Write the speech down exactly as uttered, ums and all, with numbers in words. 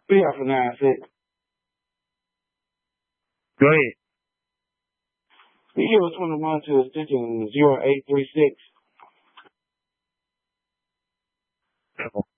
Three out for nine six. Go ahead. The year was twenty-one to extension zero eight three six.